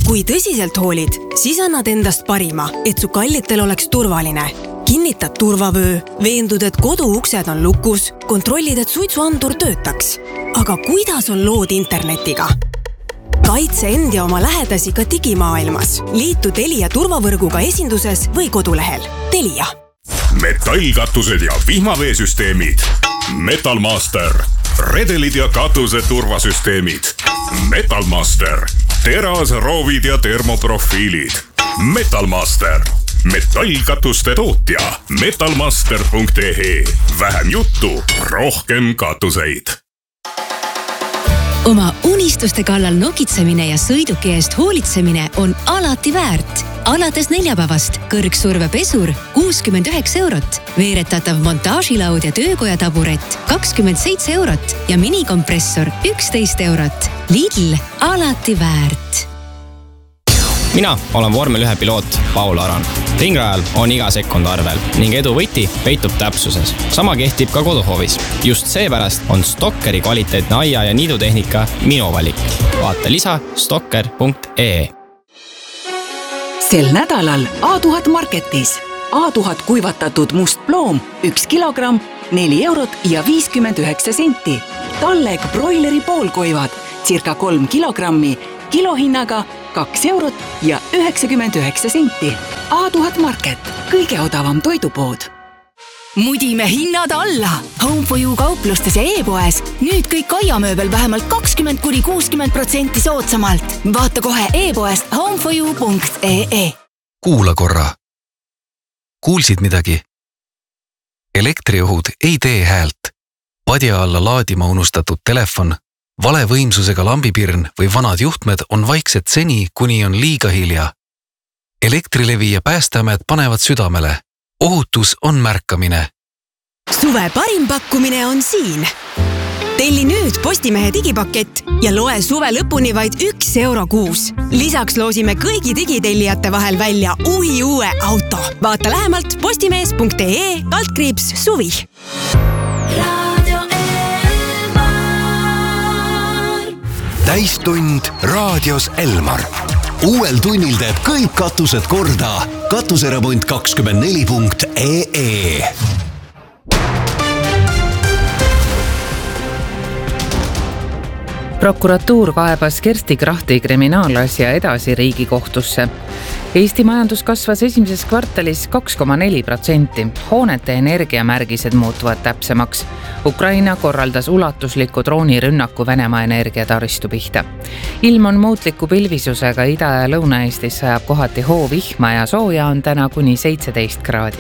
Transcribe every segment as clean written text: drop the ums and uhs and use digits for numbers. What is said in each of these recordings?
Kui tõsiselt hoolid, siis annad endast parima, et su kallitel oleks turvaline. Kinnitad turvavöö, veendud, et koduuksed on lukus, kontrollid, et suitsuandur töötaks. Aga kuidas on lood internetiga? Kaitse end ja oma lähedasi ka digimaailmas. Liitu Telia turvavõrguga esinduses või kodulehel. Telia. Metallkatused ja vihmaveesüsteemid. Metalmaster. Redelid ja katuse turvasüsteemid. Metalmaster. Teras, roovid ja termoprofiilid. Metalmaster. Metallkatuste tootja. Metalmaster.ee. Vähem juttu, rohkem katuseid. Oma unistuste kallal nokitsemine ja sõiduki eest hoolitsemine on alati väärt. Alates neljapäevast kõrgsurvepesur 69 €, veeretatav montaažilaud ja töökoja taburet 27 € ja minikompressor 11 €. Lidl, alati väärt. Mina olen vormel 1 piloot Paul Aran. Ringrajal on iga sekund arvel ning edu võti peitub täpsuses. Sama kehtib ka koduhoovis. Just seepärast on Stokkeri kvaliteetne aia- ja niidutehnika minu valik. Vaata lisa stokker.ee. Sel nädalal A1000 Marketis. A1000 kuivatatud must ploom 1 kilogramm, 4 € ja 59 senti. Talleg broileri poolkoivad, circa 3 kilogrammi, kilohinnaga 2 € ja 99 senti. A1000 Market, kõige odavam toidupood. Mudime hinnad alla! Home for You kauplustes ja e-poes. Nüüd kõik aiamööbel vähemalt 20–60% soodsamalt. Vaata kohe e-poest homeforyou.ee. Kuula korra. Kuulsid midagi? Elektriõhud ei tee häält. Padja alla laadima unustatud telefon, vale võimsusega lambipirn või vanad juhtmed on vaiksed seni, kuni on liiga hilja. Elektrilevi ja Päästeamet panevad südamele. Ohutus on märkamine. Suve parim pakkumine on siin. Telli nüüd Postimehe digipakett ja loe suve lõpuni vaid 1 € kuus. Lisaks loosime kõigi digitellijate vahel välja uue auto. Vaata lähemalt postimees.ee/suvi. Täistund raadios Elmar. Uuel tunnil teeb kõik katused korda. Katuseremont24.ee. Prokuratuur kaebas Kersti Krachti kriminaalasja edasi Riigikohtusse. Eesti majandus kasvas esimeses kvartalis 2,4%. Hoonete energiamärgised muutuvad täpsemaks. Ukraina korraldas ulatusliku droonirünnaku Venemaa energiataristu pihta. Ilm on muutliku pilvisusega, Ida- ja Lõuna-Eestis sajab kohati hoovihma ja sooja on täna kuni 17 kraadi.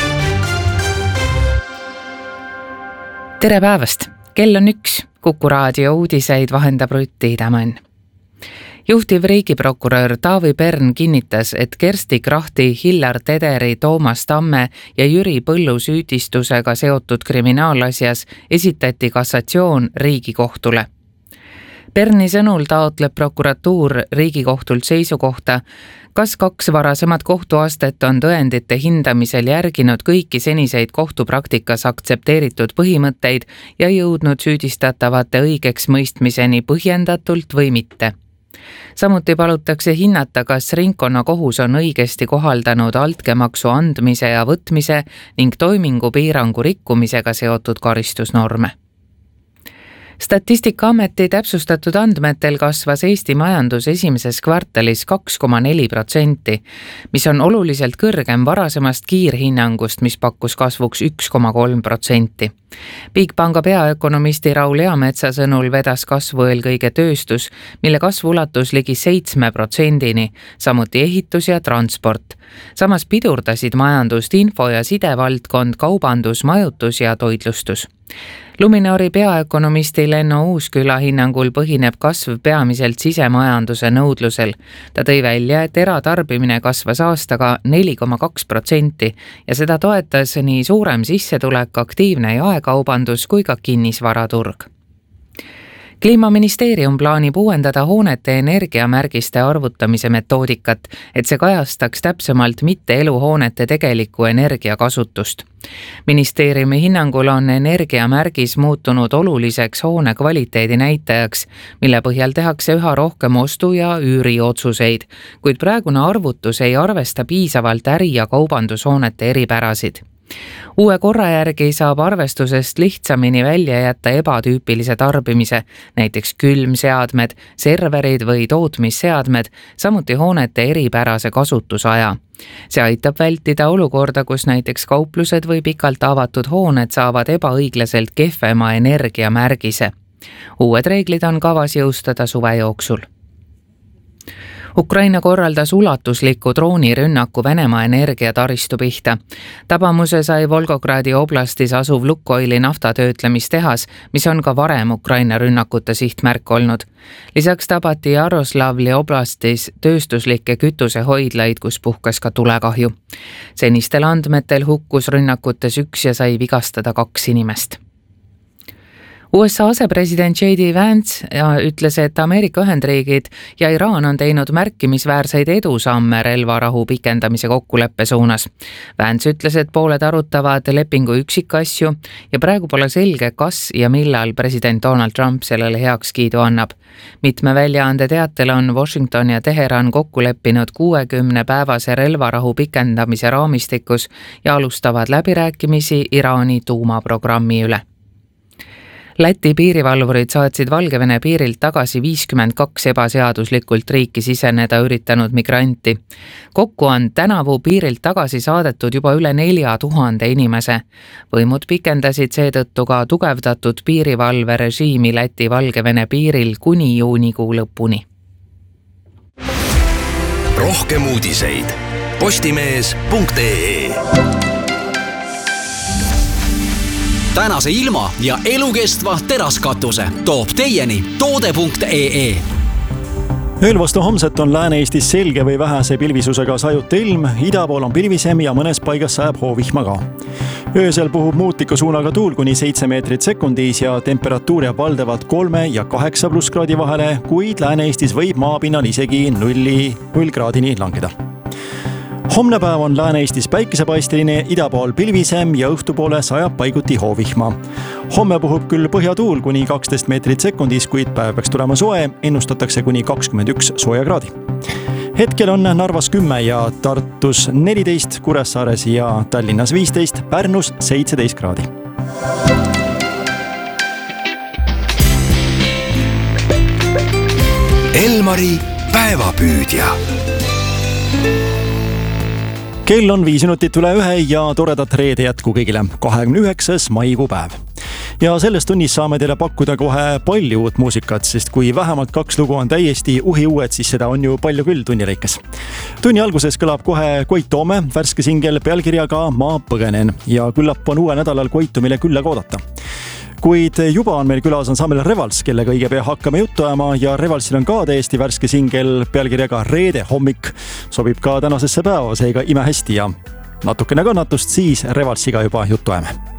Tere päevast! Kell on 1. Kuku raadio uudiseid vahendab Rutti Idamann. Juhtiv riigiprokurör Taavi Pern kinnitas, et Kersti Krachti, Hillar Tederi, Toomas Tamme ja Jüri Põllu süüdistusega seotud kriminaalasjas esitati kassatsioon Riigikohtule. Perni sõnul taotleb prokuratuur Riigikohtult seisukohta, kas 2 varasemat kohtuastet on tõendite hindamisel järginud kõiki seniseid kohtupraktikas aktsepteeritud põhimõtteid ja jõudnud süüdistatavate õigeks mõistmiseni põhjendatult või mitte. Samuti palutakse hinnata, kas ringkonnakohus on õigesti kohaldanud altkäemaksu andmise ja võtmise ning toimingupiirangu rikkumisega seotud karistusnorme. Statistikaameti täpsustatud andmetel kasvas Eesti majandus esimeses kvartalis 2,4%, mis on oluliselt kõrgem varasemast kiirhinnangust, mis pakkus kasvuks 1,3%. Bigpanga peaökonomisti Raul Eametsa sõnul vedas kasvu eelkõige tööstus, mille kasv ulatus ligi 7%-ni, samuti ehitus ja transport. Samas pidurdasid majandust info- ja sidevaldkond, kaubandus, majutus ja toitlustus. Luminori peaökonomisti Lenno Uusküla hinnangul põhineb kasv peamiselt sisemajanduse nõudlusel. Ta tõi välja, et eratarbimine kasvas aastaga 4,2% ja seda toetas nii suurem sissetulek, aktiivne jaekaubandus kui ka kinnisvaraturg. Kliimaministeerium plaanib uuendada hoonete energiamärgiste arvutamise metoodikat, et see kajastaks täpsemalt mitte eluhoonete tegelikku energiakasutust. Ministeeriumi hinnangul on energiamärgis muutunud oluliseks hoone kvaliteedi näitajaks, mille põhjal tehakse üha rohkem ostu- ja üüriotsuseid, kuid praegune arvutus ei arvesta piisavalt äri- ja kaubandushoonete eripärasid. Uue korra järgi saab arvestusest lihtsamini välja jätta ebatüüpilise tarbimise, näiteks külmseadmed, serverid või tootmisseadmed, samuti hoonete eripärase kasutusaja. See aitab vältida olukorda, kus näiteks kauplused või pikalt avatud hooned saavad ebaõiglaselt kehvema energiamärgise. Uued reeglid on kavas jõustada suve jooksul. Ukraina korraldas ulatusliku droonirünnaku Venemaa energiataristu pihta. Tabamuse sai Volgogradi oblastis asuv Lukoili naftatöötlemistehas, mis on ka varem Ukraina rünnakute sihtmärk olnud. Lisaks tabati Jaroslavli oblastis tööstuslikke kütusehoidlaid, kus puhkes ka tulekahju. Senistel andmetel hukkus rünnakutes 1 ja sai vigastada 2 inimest. USA asepresident J.D. Vance ütles, et Ameerika Ühendriigid ja Iraan on teinud märkimisväärseid edusamme relvarahu pikendamise kokkuleppe suunas. Vance ütles, et pooled arutavad lepingu üksikasju ja praegu pole selge, kas ja millal president Donald Trump sellele heakskiidu annab. Mitme väljaande teatel on Washington ja Teheran kokku leppinud 60-päevase relvarahu pikendamise raamistikus ja alustavad läbirääkimisi Iraani tuumaprogrammi üle. Läti piirivalvurid saatsid Valgevene piirilt tagasi 52 ebaseaduslikult riiki siseneda üritanud migranti. Kokku on tänavu piirilt tagasi saadetud juba üle 4000 inimese. Võimud pikendasid seetõttu ka tugevdatud piirivalve režiimi Läti-Valgevene piiril kuni juunikuu lõpuni. Rohkem uudiseid postimees.ee. Tänase ilma ja elukestva teraskatuse toob teieni toode.ee. Ööl vastu homset on Lääne-Eestis selge või vähese pilvisusega sajuti ilm, idapool on pilvisem ja mõnes paigas sajab hoovihma ka. Öösel puhub muutliku suunaga tuul kuni 7 meetrit sekundis ja temperatuur jääb valdavalt 3 ja 8+ kraadi vahele, kuid Lääne-Eestis võib maapinnal isegi 0 kraadini langeda. Homne päev on Lääne-Eestis päikesepaisteline, idapool pilvisem ja õhtupoole sajab paiguti hoovihma. Homme puhub küll põhjatuul kuni 12 meetrit sekundis, kuid päev peaks tulema soe, ennustatakse kuni 21 sooja kraadi. Hetkel on Narvas 10 ja Tartus 14, Kuressaares ja Tallinnas 15, Pärnus 17 kraadi. Elmari päevapüüdja. Kell on 5 minutit üle 1 ja toredat reede jätku kõigile, 29. maikuu päev. Ja selles tunnis saame teile pakkuda kohe palju uut muusikat, sest kui vähemalt 2 lugu on täiesti uhiuued, siis seda on ju palju küll tunni lõikes. Tunni alguses kõlab kohe Koit Toome värske singel pealkirjaga Ma põgenen ja küllap on uue nädalal Koitu meile külla oodata. Kuid juba on meil külas ansambel Revals, kellega õige pea hakkame juttu ajama ja Revalsil on ka täiesti värske singel pealkirjaga Reede hommik. Sobib ka tänasesse päeva, seega ime hästi ja natukene kannatust, siis Revalsiga juba juttu ajame.